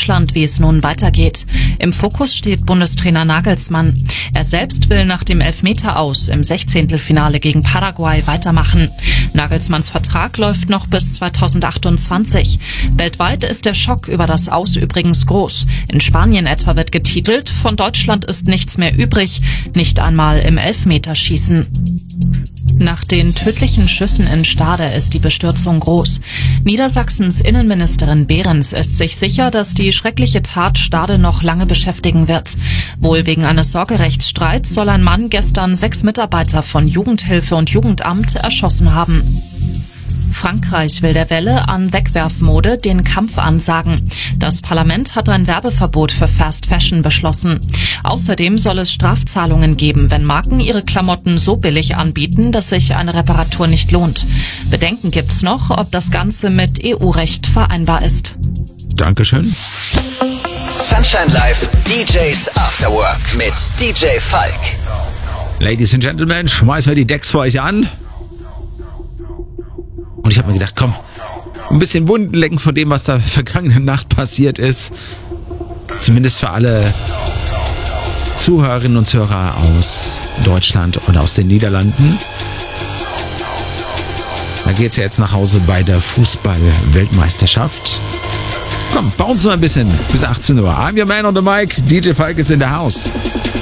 Deutschland, wie es nun weitergeht. Im Fokus steht Bundestrainer Nagelsmann. Er selbst will nach dem Elfmeter aus im 16. gegen Paraguay weitermachen. Nagelsmanns Vertrag läuft noch bis 2028. Weltweit ist der Schock über das Aus übrigens groß. In Spanien etwa wird getitelt, von Deutschland ist nichts mehr übrig, nicht einmal im Elfmeterschießen. Nach den tödlichen Schüssen in Stade ist die Bestürzung groß. Niedersachsens Innenministerin Behrens ist sich sicher, dass die schreckliche Tat Stade noch lange beschäftigen wird. Wohl wegen eines Sorgerechtsstreits soll ein Mann gestern 6 Mitarbeiter von Jugendhilfe und Jugendamt erschossen haben. Frankreich will der Welle an Wegwerfmode den Kampf ansagen. Das Parlament hat ein Werbeverbot für Fast Fashion beschlossen. Außerdem soll es Strafzahlungen geben, wenn Marken ihre Klamotten so billig anbieten, dass sich eine Reparatur nicht lohnt. Bedenken gibt's noch, ob das Ganze mit EU-Recht vereinbar ist. Dankeschön. Sunshine Live, DJs After Work mit DJ Falk. Ladies and Gentlemen, schmeißen wir die Decks für euch an. Und ich habe mir gedacht, komm, ein bisschen Wunden lecken von dem, was da vergangene Nacht passiert ist. Zumindest für alle Zuhörerinnen und Zuhörer aus Deutschland und aus den Niederlanden. Da geht's ja jetzt nach Hause bei der Fußball-Weltmeisterschaft. Komm, bei uns mal ein bisschen bis 18 Uhr. I'm your man on the mic. DJ Falk ist in der House.